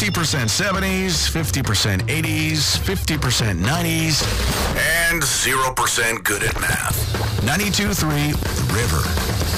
50% 70s, 50% 80s, 50% 90s, and 0% good at math. 92.3 The River.